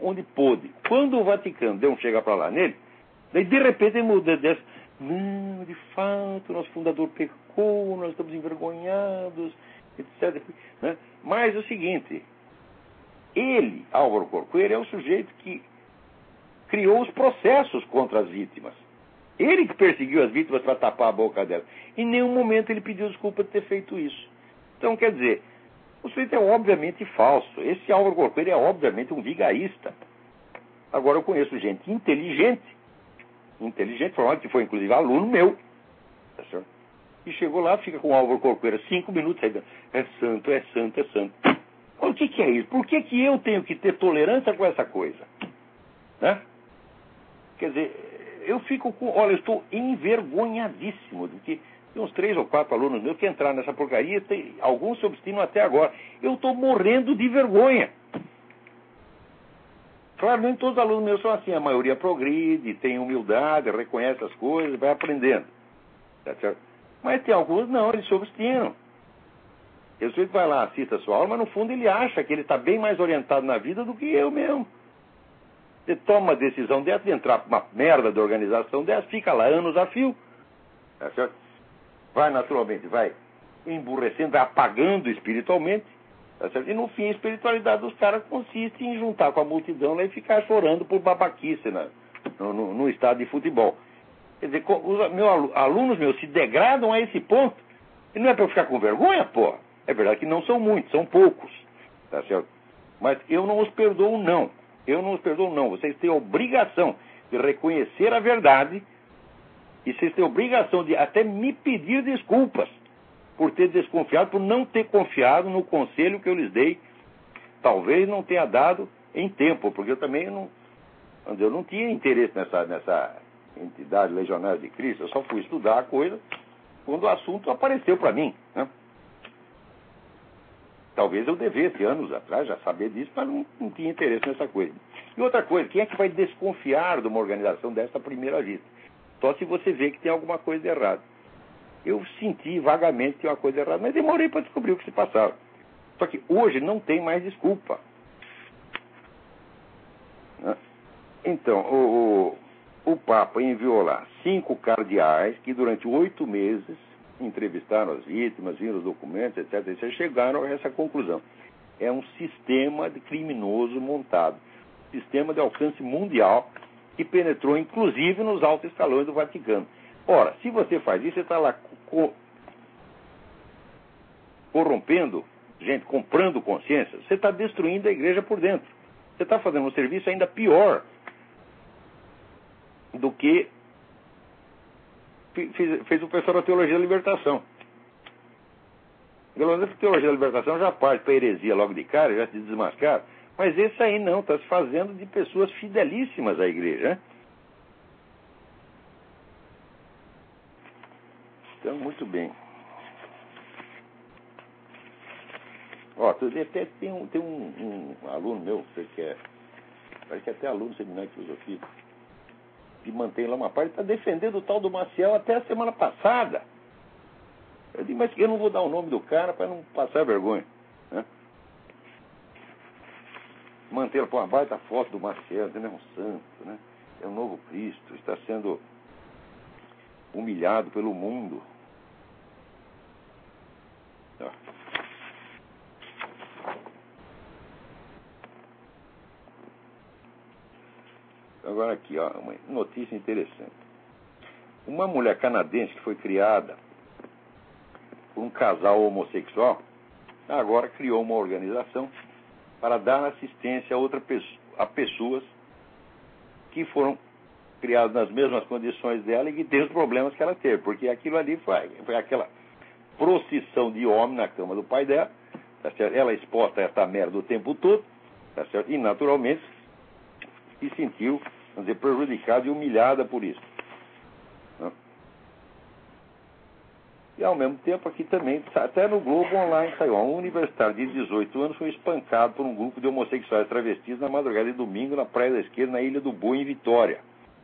onde pôde. Quando o Vaticano deu um chega para lá nele, daí de repente ele muda dessa. Não, de fato, nosso fundador pecou, nós estamos envergonhados, etc. Né? Mas é o seguinte, ele, Álvaro Corcoeiro, é o sujeito que criou os processos contra as vítimas. Ele que perseguiu as vítimas para tapar a boca delas. Em nenhum momento ele pediu desculpa de ter feito isso. Então, quer dizer, o sujeito é obviamente falso. Esse Álvaro Corcoeiro é obviamente um vigarista. Agora eu conheço gente inteligente, que foi inclusive aluno meu, tá certo? E chegou lá, fica com o Álvaro Corcoeiro 5 minutos, aí é santo, é santo, é santo. O que é isso? Por que eu tenho que ter tolerância com essa coisa? Né? Quer dizer, eu estou envergonhadíssimo de que tem uns 3 ou 4 alunos meus que entraram nessa porcaria, alguns se obstinam até agora. Eu estou morrendo de vergonha. Claro, nem todos os alunos meus são assim, a maioria progride, tem humildade, reconhece as coisas, vai aprendendo. Tá certo? Mas tem alguns não, eles se obstinam. O sujeito vai lá, assiste a sua aula, mas no fundo ele acha que ele está bem mais orientado na vida do que eu mesmo. Você toma uma decisão dessa de entrar para uma merda de organização dessa, fica lá anos a fio. Tá certo? Vai naturalmente, vai emburrecendo, vai apagando espiritualmente. Tá certo? E no fim a espiritualidade dos caras consiste em juntar com a multidão lá e ficar chorando por babaquice no estádio de futebol. Quer dizer, os alunos meus se degradam a esse ponto. E não é para eu ficar com vergonha, pô. É verdade que não são muitos, são poucos. Tá certo? Mas eu não os perdoo, não. Eu não os perdoo, não. Vocês têm a obrigação de reconhecer a verdade e vocês têm a obrigação de até me pedir desculpas por ter desconfiado, por não ter confiado no conselho que eu lhes dei. Talvez não tenha dado em tempo, porque eu também não tinha interesse nessa entidade Legionários de Cristo. Eu só fui estudar a coisa quando o assunto apareceu para mim, né? Talvez eu devesse, anos atrás, já saber disso, mas não tinha interesse nessa coisa. E outra coisa, quem é que vai desconfiar de uma organização dessa à primeira vista? Só se você vê que tem alguma coisa errada. Eu senti vagamente que tinha uma coisa errada, mas demorei para descobrir o que se passava. Só que hoje não tem mais desculpa. Então, o Papa enviou lá 5 cardeais que durante 8 meses entrevistaram as vítimas, viram os documentos, etc. E chegaram a essa conclusão. É um sistema de criminoso montado. Sistema de alcance mundial que penetrou inclusive nos altos escalões do Vaticano. Ora, se você faz isso, você está lá corrompendo gente, comprando consciência, você está destruindo a igreja por dentro. Você está fazendo um serviço ainda pior do que fez o pessoal da Teologia da Libertação. A Teologia da Libertação já parte para heresia logo de cara, já se desmascara. Mas esse aí não, está se fazendo de pessoas fidelíssimas à igreja, né? Então, muito bem. Ó, até tem um aluno meu, parece que até aluno do seminário de filosofia, que mantém lá uma parte, está defendendo o tal do Maciel até a semana passada. Eu digo, mas eu não vou dar o nome do cara para não passar vergonha, né? Manter uma baita foto do Maciel, ele é um santo, né? É um novo Cristo, está sendo humilhado pelo mundo. Ó. Agora aqui, ó, uma notícia interessante. Uma mulher canadense que foi criada por um casal homossexual, agora criou uma organização para dar assistência a pessoas que foram criadas nas mesmas condições dela e que têm os problemas que ela teve, porque aquilo ali foi aquela procissão de homem na cama do pai dela, tá certo? Ela exposta a essa merda o tempo todo, tá certo? E naturalmente se sentiu, vamos dizer, prejudicada e humilhada por isso. Né? E ao mesmo tempo aqui também, até no Globo Online saiu, um universitário de 18 anos foi espancado por um grupo de homossexuais travestis na madrugada de domingo na Praia da Esquerda, na Ilha do Boi, em Vitória.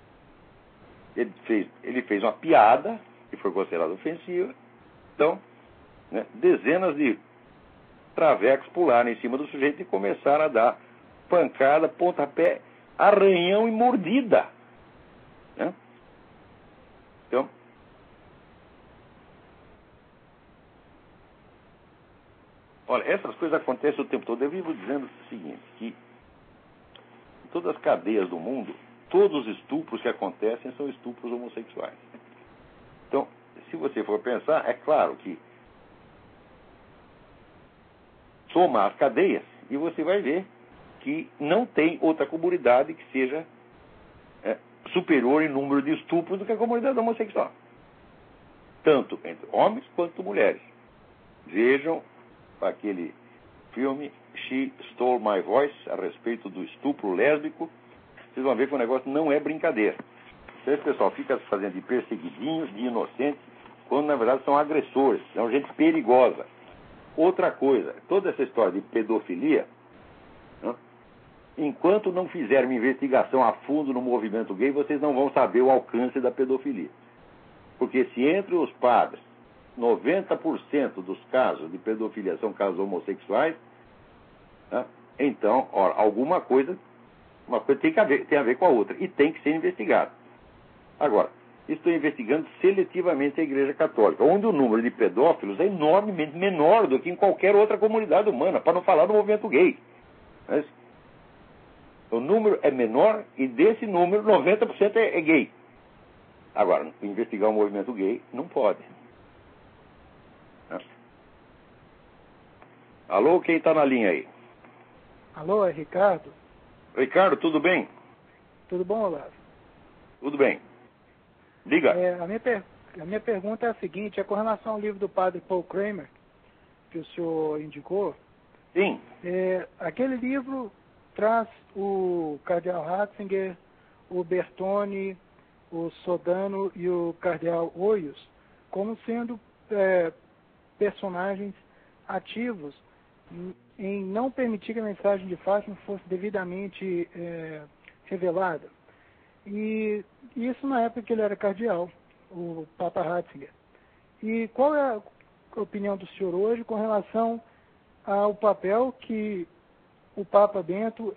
Ele fez uma piada, que foi considerada ofensiva. Então, né, dezenas de travecos pularam em cima do sujeito e começaram a dar pancada, pontapé, arranhão e mordida. Né? Então, olha, essas coisas acontecem o tempo todo. Eu vivo dizendo o seguinte, que em todas as cadeias do mundo, todos os estupros que acontecem são estupros homossexuais. Então, se você for pensar, é claro que soma as cadeias e você vai ver que não tem outra comunidade que seja superior em número de estupros do que a comunidade homossexual. Tanto entre homens quanto mulheres. Vejam aquele filme She Stole My Voice, a respeito do estupro lésbico. Vocês vão ver que o negócio não é brincadeira. Então, esse pessoal fica se fazendo de perseguidinhos, de inocentes, quando na verdade são agressores, são gente perigosa. Outra coisa, toda essa história de pedofilia, né, enquanto não fizerem uma investigação a fundo no movimento gay, vocês não vão saber o alcance da pedofilia. Porque se entre os padres 90% dos casos de pedofilia são casos homossexuais, né, então, ora, alguma coisa, uma coisa tem a ver com a outra, e tem que ser investigado. Agora, estou investigando seletivamente a Igreja Católica, onde o número de pedófilos é enormemente menor do que em qualquer outra comunidade humana, para não falar do movimento gay. Mas o número é menor e desse número 90% é gay. Agora, investigar o movimento gay não pode. Alô, quem está na linha aí? Alô, é Ricardo? Ricardo, tudo bem? Tudo bom, Olavo? Tudo bem. Diga. A minha pergunta é a seguinte, é com relação ao livro do padre Paul Kramer, que o senhor indicou. Sim. Aquele livro traz o cardeal Ratzinger, o Bertone, o Sodano e o cardeal Hoyos como sendo personagens ativos em não permitir que a mensagem de Fátima fosse devidamente revelada. E isso na época que ele era cardeal, o Papa Ratzinger. E qual é a opinião do senhor hoje com relação ao papel que o Papa Bento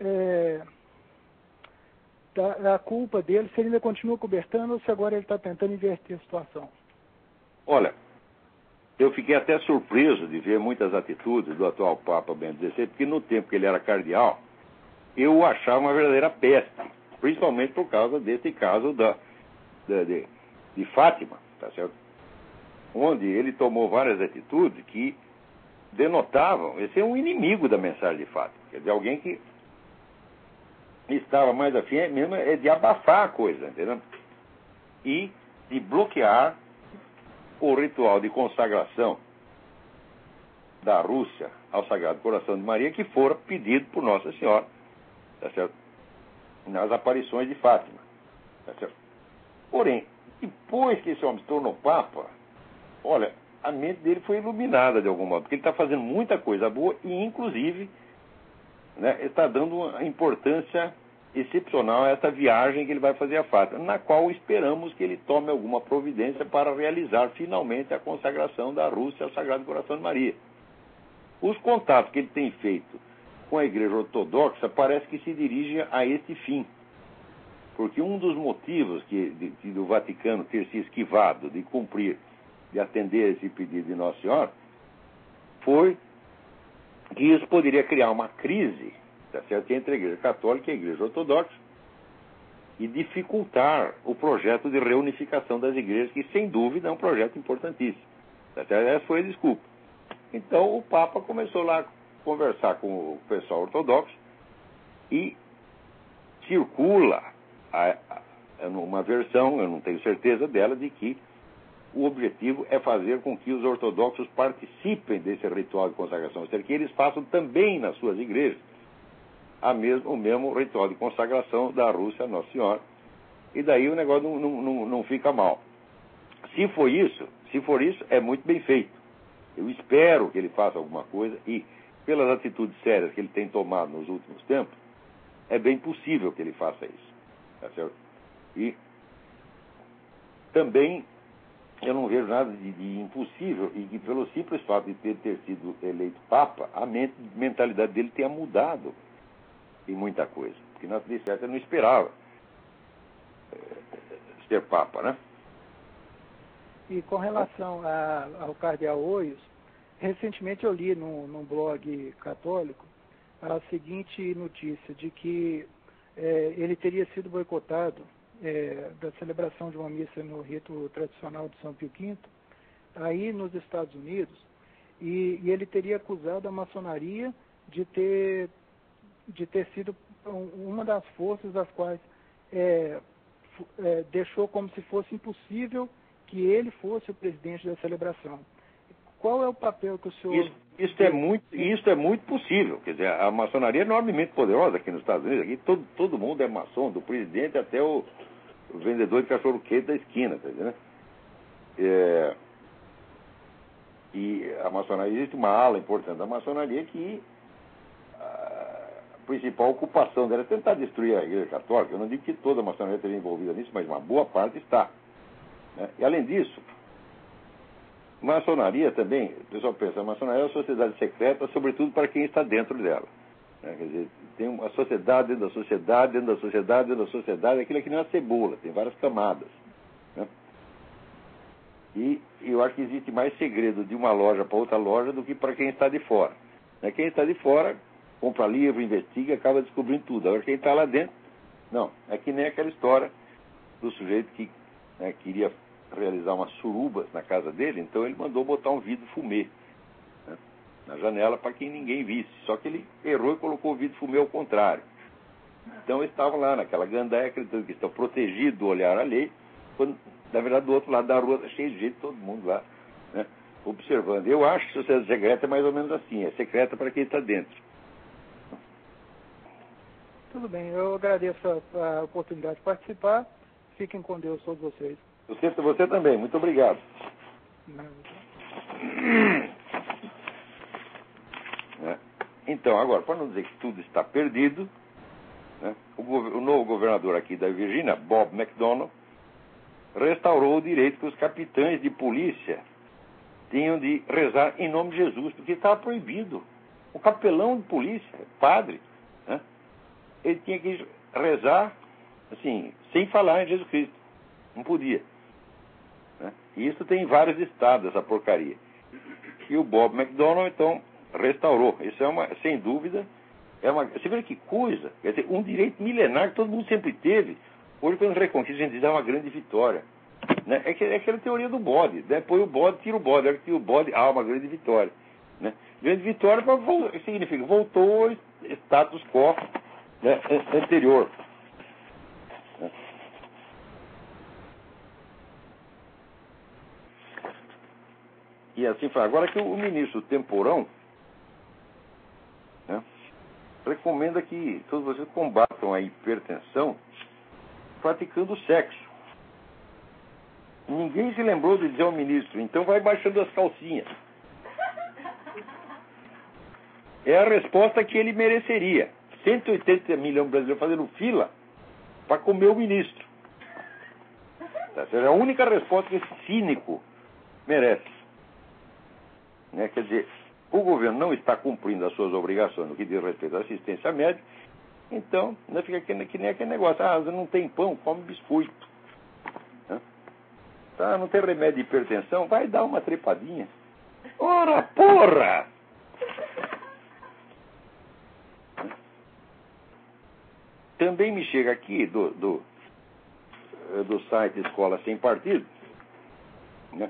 da culpa dele, se ele ainda continua cobertando ou se agora ele está tentando inverter a situação? Olha, eu fiquei até surpreso de ver muitas atitudes do atual Papa Bento XVI, porque no tempo que ele era cardeal, eu o achava uma verdadeira peste, principalmente por causa desse caso de Fátima, tá certo? Onde ele tomou várias atitudes que denotavam, esse é um inimigo da mensagem de Fátima, quer dizer, alguém que estava mais afim mesmo de abafar a coisa, entendeu? E de bloquear o ritual de consagração da Rússia ao Sagrado Coração de Maria, que fora pedido por Nossa Senhora, tá certo? Nas aparições de Fátima, tá certo? Porém, depois que esse homem se tornou Papa, olha, a mente dele foi iluminada de algum modo, porque ele está fazendo muita coisa boa e, inclusive, né, está dando uma importância excepcional a essa viagem que ele vai fazer a Fátima, na qual esperamos que ele tome alguma providência para realizar finalmente a consagração da Rússia ao Sagrado Coração de Maria. Os contatos que ele tem feito com a Igreja Ortodoxa parece que se dirigem a este fim. Porque um dos motivos do Vaticano ter se esquivado de cumprir, de atender esse pedido de Nossa Senhora, foi que isso poderia criar uma crise, tá certo, entre a Igreja Católica e a Igreja Ortodoxa e dificultar o projeto de reunificação das igrejas, que sem dúvida é um projeto importantíssimo. Tá certo? Essa foi a desculpa. Então o Papa começou lá a conversar com o pessoal ortodoxo e circula uma versão, eu não tenho certeza dela, de que o objetivo é fazer com que os ortodoxos participem desse ritual de consagração, ou seja, que eles façam também nas suas igrejas o mesmo ritual de consagração da Rússia a Nossa Senhora, e daí o negócio não fica mal. Se for isso, é muito bem feito. Eu espero que ele faça alguma coisa, e pelas atitudes sérias que ele tem tomado nos últimos tempos, é bem possível que ele faça isso. Tá certo? E também eu não vejo nada de impossível, e que pelo simples fato de ter sido eleito Papa, a mentalidade dele tenha mudado. em muita coisa. Porque na certo ele não esperava ser Papa, né? E com relação ao cardeal Hoyos, recentemente eu li num blog católico a seguinte notícia, de que ele teria sido boicotado da celebração de uma missa no rito tradicional de São Pio V, aí nos Estados Unidos, e ele teria acusado a maçonaria de ter sido uma das forças das quais deixou como se fosse impossível que ele fosse o presidente da celebração. Qual é o papel que o senhor... Isso é muito possível. Quer dizer, a maçonaria é enormemente poderosa aqui nos Estados Unidos. Aqui todo mundo é maçom, do presidente até o vendedor de cachorro-quente da esquina, tá entendendo? E a maçonaria, existe uma ala importante da maçonaria que a principal ocupação dela é tentar destruir a Igreja Católica. Eu não digo que toda a maçonaria esteja envolvida nisso, mas uma boa parte está. Né? E além disso, maçonaria também, o pessoal pensa, a maçonaria é uma sociedade secreta, sobretudo para quem está dentro dela. Né? Quer dizer, tem uma sociedade dentro da sociedade, dentro da sociedade, dentro da sociedade, aquilo aqui não é uma cebola, tem várias camadas. Né? E eu acho que existe mais segredo de uma loja para outra loja do que para quem está de fora. Né? Quem está de fora compra livro, investiga, acaba descobrindo tudo. Agora quem está lá dentro, não. É que nem aquela história do sujeito que queria realizar umas surubas na casa dele, então ele mandou botar um vidro fumê, né, na janela para que ninguém visse. Só que ele errou e colocou o vidro fumê ao contrário. Então eles estavam lá naquela gandaia, acreditando que estão protegidos do olhar alheio, quando, na verdade, do outro lado da rua está cheio de gente, todo mundo lá, né, observando. Eu acho que a sociedade secreta é mais ou menos assim, é secreta para quem está dentro. Tudo bem, eu agradeço a oportunidade de participar. Fiquem com Deus todos vocês. Você também, muito obrigado. Então, agora, para não dizer que tudo está perdido, né, o novo governador aqui da Virgínia, Bob McDonnell, restaurou o direito que os capitães de polícia tinham de rezar em nome de Jesus, porque estava proibido. O capelão de polícia, padre, né, ele tinha que rezar assim, sem falar em Jesus Cristo. Não podia. Né? E isso tem em vários estados, essa porcaria. E o Bob McDonnell, então, restaurou. Isso sem dúvida, você vê que coisa. Quer dizer, um direito milenar que todo mundo sempre teve. Hoje, quando reconquista, a gente diz, é uma grande vitória. Né? É aquela teoria do bode. Né? Põe o bode, tira o bode. Agora tira o bode, uma grande vitória. Né? Grande vitória significa voltou ao status quo, né, anterior. E assim foi. Agora que o ministro Temporão, né, recomenda que todos vocês combatam a hipertensão praticando sexo. Ninguém se lembrou de dizer ao ministro, então vai baixando as calcinhas. É a resposta que ele mereceria. 180 milhões de brasileiros fazendo fila para comer o ministro. Essa é a única resposta que esse cínico merece. Né? Quer dizer, o governo não está cumprindo as suas obrigações no que diz respeito à assistência médica, então fica que nem aquele negócio, não tem pão, come biscoito. Né? Tá, não tem remédio de hipertensão, vai dar uma trepadinha. Ora, porra! Também me chega aqui do site Escola Sem Partido, né,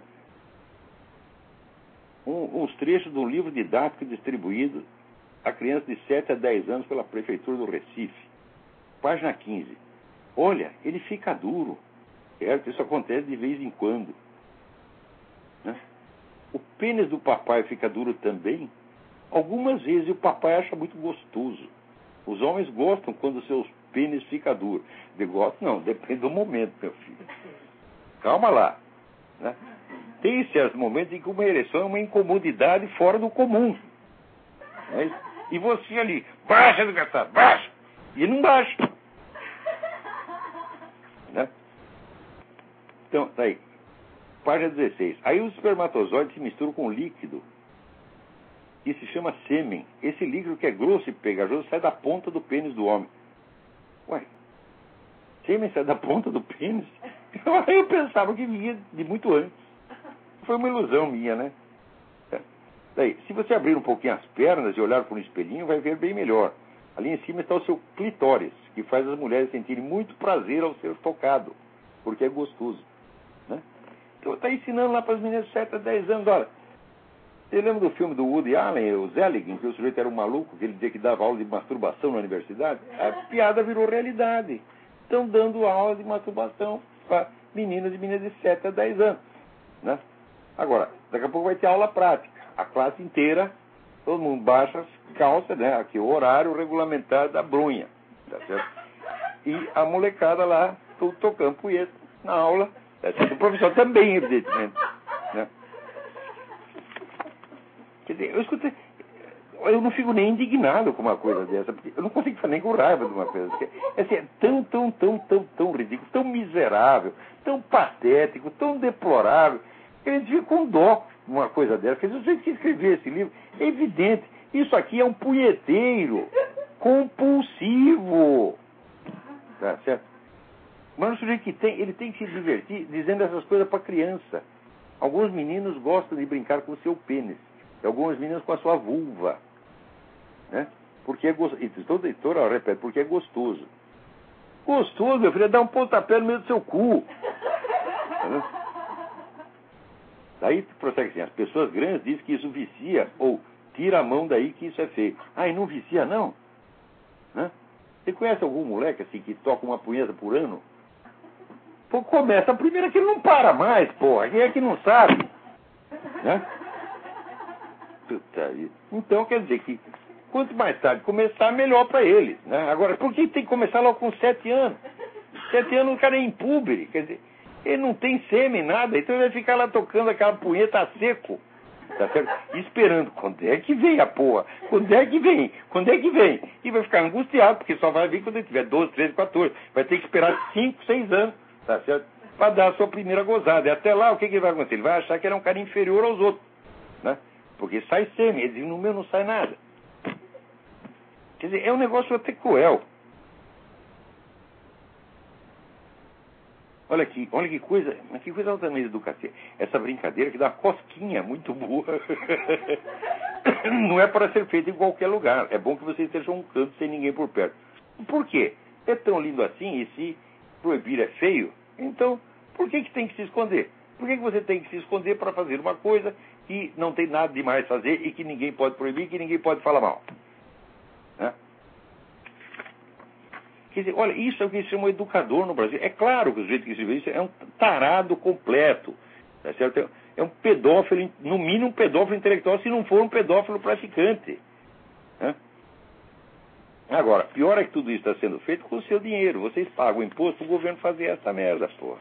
uns trechos do livro didático distribuído a crianças de 7 a 10 anos pela Prefeitura do Recife. Página 15. Olha, ele fica duro. Certo? Isso acontece de vez em quando. Né? O pênis do papai fica duro também. Algumas vezes o papai acha muito gostoso. Os homens gostam quando seus pênis ficam duros. Gostam não, depende do momento, meu filho. Calma lá. Né? Tem certos momentos em que uma ereção é uma incomodidade fora do comum. Né? E você ali, baixa do gastar, baixa! E não baixa. Né? Então, tá aí. Página 16. Aí os espermatozoides se misturam com líquido que se chama sêmen. Esse líquido que é grosso e pegajoso sai da ponta do pênis do homem. Ué, sêmen sai da ponta do pênis? Eu pensava que vinha de muito antes. Foi uma ilusão minha, né? Daí, se você abrir um pouquinho as pernas e olhar por um espelhinho, vai ver bem melhor. Ali em cima está o seu clitóris, que faz as mulheres sentirem muito prazer ao ser tocado, porque é gostoso, né? Então está ensinando lá para as meninas de 7 a 10 anos. Olha, você lembra do filme do Woody Allen, o Zelig, em que o sujeito era um maluco, que ele dizia que dava aula de masturbação na universidade? A piada virou realidade. Estão dando aula de masturbação para meninas e meninas de 7 a 10 anos, né? Agora, daqui a pouco vai ter aula prática. A classe inteira, todo mundo baixa as calças, né? Aqui o horário regulamentado da brunha, tá certo? E a molecada lá, tudo tocando punheta na aula, tá certo? O professor também, evidentemente, né? Quer dizer, eu não fico nem indignado com uma coisa dessa, porque eu não consigo ficar nem com raiva de uma coisa. Porque, assim, é tão ridículo, tão miserável, tão patético, tão deplorável, que a gente fica com dó de uma coisa dessa. Quer dizer, o jeito que escreveu esse livro é evidente. Isso aqui é um punheteiro compulsivo. Tá certo? Mas o sujeito que ele tem que se divertir dizendo essas coisas para criança. Alguns meninos gostam de brincar com o seu pênis. E algumas meninas com a sua vulva. Né? Porque é gostoso. Toda editora repete, porque é gostoso. Gostoso, meu filho, é dar um pontapé no meio do seu cu. Tá? Daí prossegue assim, as pessoas grandes dizem que isso vicia, ou tira a mão daí que isso é feio. Ah, e não vicia não? Né? Você conhece algum moleque assim que toca uma punheta por ano? Pô, começa a primeira que ele não para mais, porra. Quem é que não sabe? Né? Então quer dizer que quanto mais tarde começar, melhor para eles, né? Agora, por que tem que começar logo com 7 anos? 7 anos o cara é impúbere, quer dizer, ele não tem sêmen, nada, então ele vai ficar lá tocando aquela punheta a seco, tá certo? Esperando, quando é que vem a porra? Quando é que vem? Quando é que vem? E vai ficar angustiado, porque só vai vir quando ele tiver 12, 13, 14. Vai ter que esperar 5, 6 anos, tá certo? Para dar a sua primeira gozada. E até lá, o que vai acontecer? Ele vai achar que ele é um cara inferior aos outros, né? Porque sai sêmen, ele diz, no meu não sai nada. Quer dizer, é um negócio até cruel. Olha que coisa altamente educativa. Essa brincadeira que dá uma cosquinha muito boa. Não é para ser feita em qualquer lugar. É bom que você esteja um canto sem ninguém por perto. Por quê? É tão lindo assim, e se proibir é feio, então por que tem que se esconder? Por que você tem que se esconder para fazer uma coisa que não tem nada de mais fazer e que ninguém pode proibir, que ninguém pode falar mal? Né? Quer dizer, olha, isso é o que se chama educador no Brasil. É claro que o jeito que se vê isso é um tarado completo. Tá certo? É um pedófilo, no mínimo um pedófilo intelectual, se não for um pedófilo praticante. Né? Agora, pior é que tudo isso está sendo feito com o seu dinheiro. Vocês pagam o imposto para o governo fazer essa merda, porra.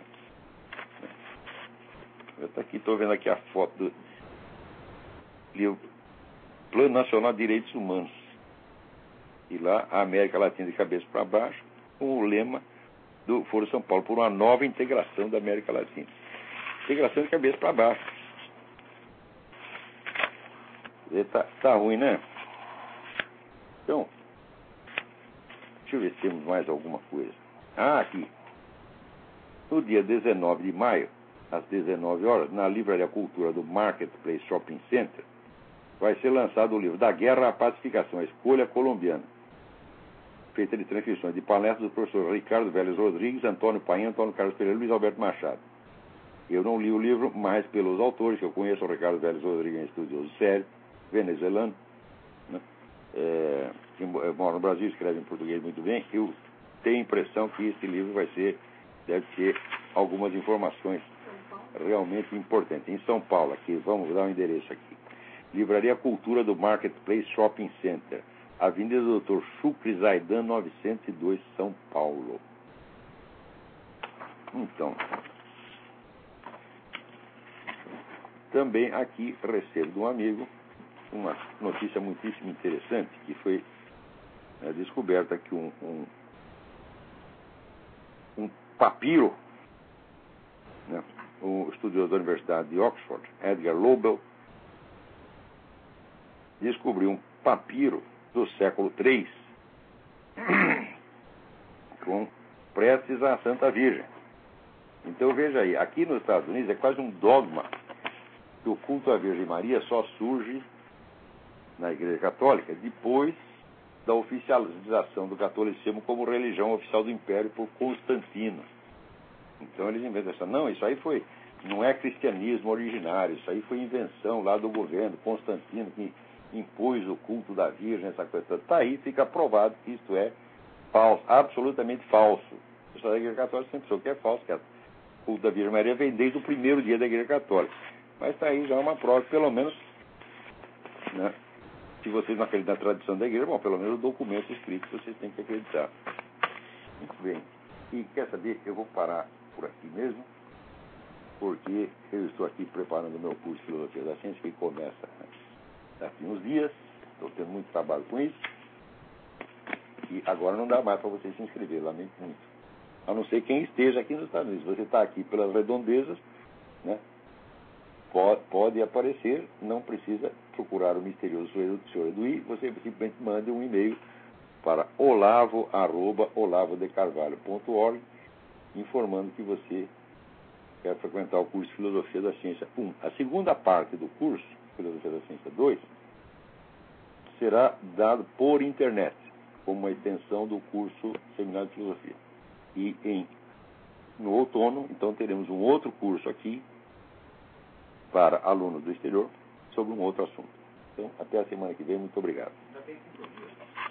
Eu estou vendo aqui a foto do livro Plano Nacional de Direitos Humanos. E lá, a América Latina de cabeça para baixo, com o lema do Foro São Paulo, por uma nova integração da América Latina. Integração de cabeça para baixo. Tá ruim, né? Então, deixa eu ver se temos mais alguma coisa. Ah, aqui. No dia 19 de maio, às 19 horas, na Livraria Cultura do Marketplace Shopping Center, vai ser lançado o livro Da Guerra à Pacificação, a Escolha Colombiana, feita de transcrições de palestras do professor Ricardo Vélez Rodrigues, Antônio Paim, Antônio Carlos Pereira e Luiz Alberto Machado. Eu não li o livro, mas pelos autores que eu conheço, o Ricardo Vélez Rodrigues é um estudioso sério, venezuelano, né? Que mora no Brasil, escreve em português muito bem. Eu tenho a impressão que esse livro deve ter algumas informações realmente importantes. Em São Paulo, aqui, vamos dar um endereço aqui. Livraria Cultura do Marketplace Shopping Center, Avenida Dr. Chucre Zaidan, 902, São Paulo. Então, também aqui recebo de um amigo uma notícia muitíssimo interessante, que foi descoberta que um papiro, né, um estudioso da Universidade de Oxford, Edgar Lobel, descobriu um papiro do século III com preces à Santa Virgem. Então veja aí, aqui nos Estados Unidos é quase um dogma que o culto à Virgem Maria só surge na Igreja Católica depois da oficialização do catolicismo como religião oficial do Império por Constantino. Então eles inventam essa, não, isso aí não é cristianismo originário, isso aí foi invenção lá do governo Constantino que impôs o culto da Virgem, essa coisa toda. Está aí, fica provado que isto é falso, absolutamente falso. O pessoal da Igreja Católica sempre soube que é falso, que o culto da Virgem Maria vem desde o primeiro dia da Igreja Católica. Mas está aí já uma prova, pelo menos, né, se vocês não acreditam na tradição da Igreja, bom, pelo menos o documento escrito vocês têm que acreditar. Muito bem. E quer saber, eu vou parar por aqui mesmo, porque eu estou aqui preparando o meu curso de Filosofia da Ciência, que começa daqui uns dias. Estou tendo muito trabalho com isso. E agora não dá mais para você se inscrever, lamento muito. A não ser quem esteja aqui nos Estados Unidos. Você está aqui pelas redondezas, né? Pode aparecer, não precisa procurar o misterioso Sr. Eduí, você simplesmente manda um e-mail para olavo@olavodecarvalho.org, informando que você quer frequentar o curso de Filosofia da Ciência 1. A segunda parte do curso, Filosofia da Ciência 2, será dado por internet, como uma extensão do curso Seminário de Filosofia. E no outono, então, teremos um outro curso aqui, para alunos do exterior, sobre um outro assunto. Então, até a semana que vem. Muito obrigado.